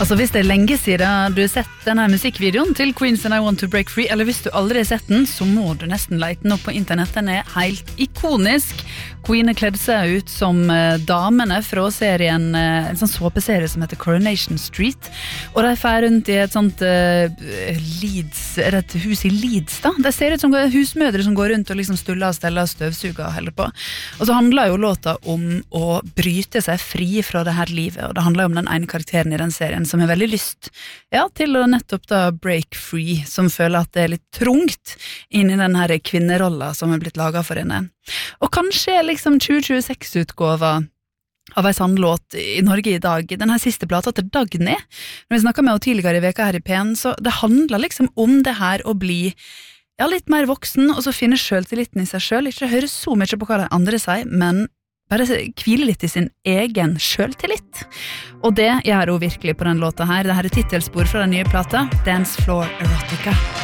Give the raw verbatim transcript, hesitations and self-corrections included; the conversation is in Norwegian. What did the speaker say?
Altså hvis det er lenge siden du har sett denne musikkvideoen til Queens and I Want to Break Free, eller hvis du aldri har sett den, så må du nesten lete den opp på internett. Den er helt ikonisk. Queen har kledd seg ut som damene fra serien, en sånn såpeserie som heter Coronation Street, og de fer rundt i et sånt uh, Leeds, er det et hus i Leeds da? Det ser ut som husmødre som går rundt og liksom stuller og steller og støvsuger og heller på. Og så handler jo låta om å bryte seg fri fra det her livet, og det handler om den ene karakteren i den serien som har veldig lyst ja, til å nettopp da break free, som føler at det er litt tungt inn i den her kvinnerolla som er blitt laget for henne. Og kanskje liksom tjue tjueseks-utgåva av en sann låt i Norge i dag, den her siste plata til Dagny, når vi snakket med henne tidligere i veka her i P N, så det handler liksom om det her å bli ja, litt mer voksen, og så finne selvtilliten i seg selv, ikke høre så mye på hva de andre sier, men bare hvile litt i sin egen selvtillit. Og det gjør hun virkelig på den låta her. Dette er titelspor fra den nye plata, Dance Floor Erotica.